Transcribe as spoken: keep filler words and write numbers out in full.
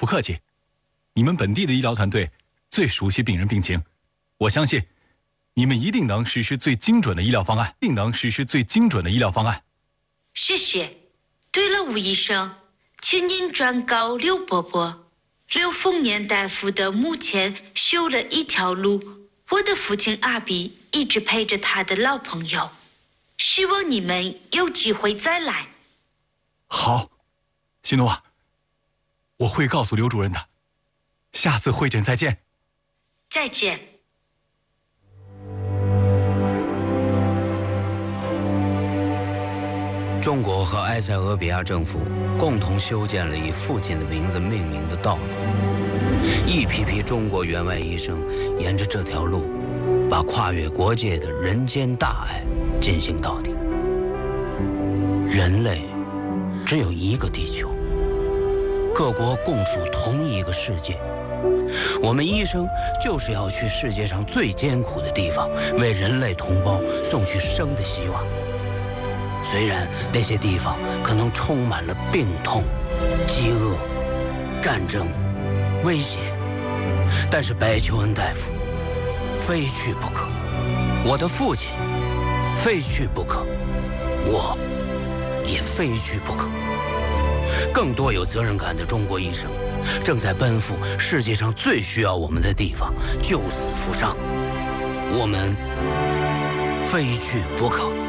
客气，你们本地的医疗团队最熟悉病人病情，我相信你们一定能实施最精准的医疗方案，定能实施最精准的医疗方案。 谢谢。对了，吴医生，请您转告刘伯伯，刘凤年大夫的墓前修了一条路，我的父亲阿比一直陪着他的老朋友，希望你们有机会再来。 好，西诺瓦，我会告诉刘主任的。下次会诊再见。 再见。 中国和埃塞俄比亚政府共同修建了以父亲的名字命名的道路，一批批中国援外医生沿着这条路，把跨越国界的人间大爱进行到底。人类只有一个地球，各国共属同一个世界。我们医生就是要去世界上最艰苦的地方，为人类同胞送去生的希望。虽然那些地方可能充满了病痛、饥饿、战争、危险，但是白求恩大夫非去不可，我的父亲非去不可，我也非去不可。更多有责任感的中国医生正在奔赴世界上最需要我们的地方，救死扶伤，我们非去不可。